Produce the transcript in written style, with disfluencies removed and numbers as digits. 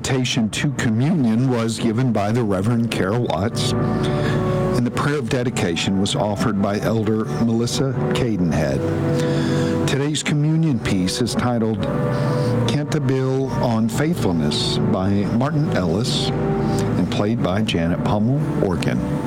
invitation to communion was given by the Reverend Carol Watts, and the prayer of dedication was offered by Elder Melissa Cadenhead. Today's communion piece is titled Cantabile on Faithfulness by Martin Ellis and played by Janet Pommel, organ.